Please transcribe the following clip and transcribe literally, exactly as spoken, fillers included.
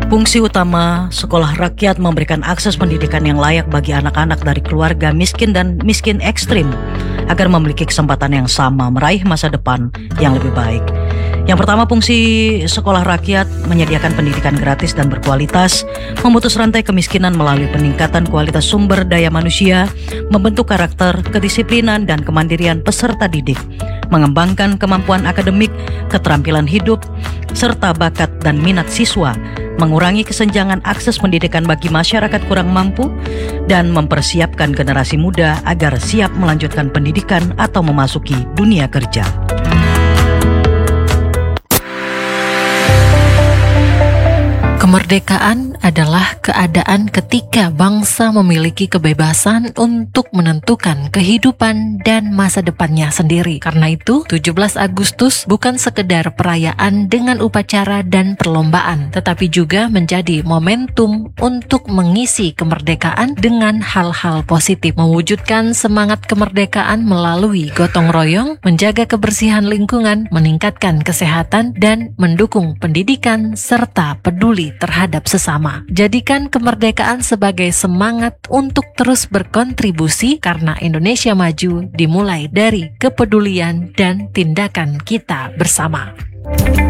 Fungsi utama sekolah rakyat memberikan akses pendidikan yang layak bagi anak-anak dari keluarga miskin dan miskin ekstrim agar memiliki kesempatan yang sama meraih masa depan yang lebih baik. Yang pertama, fungsi sekolah rakyat menyediakan pendidikan gratis dan berkualitas, memutus rantai kemiskinan melalui peningkatan kualitas sumber daya manusia, membentuk karakter, kedisiplinan, dan kemandirian peserta didik, mengembangkan kemampuan akademik, keterampilan hidup, serta bakat dan minat siswa, mengurangi kesenjangan akses pendidikan bagi masyarakat kurang mampu, dan mempersiapkan generasi muda agar siap melanjutkan pendidikan atau memasuki dunia kerja. Kemerdekaan adalah keadaan ketika bangsa memiliki kebebasan untuk menentukan kehidupan dan masa depannya sendiri. Karena itu, tujuh belas Agustus bukan sekedar perayaan dengan upacara dan perlombaan, tetapi juga menjadi momentum untuk mengisi kemerdekaan dengan hal-hal positif, mewujudkan semangat kemerdekaan melalui gotong royong, menjaga kebersihan lingkungan, meningkatkan kesehatan, dan mendukung pendidikan serta peduli terhadap sesama. Jadikan kemerdekaan sebagai semangat untuk terus berkontribusi karena Indonesia maju dimulai dari kepedulian dan tindakan kita bersama.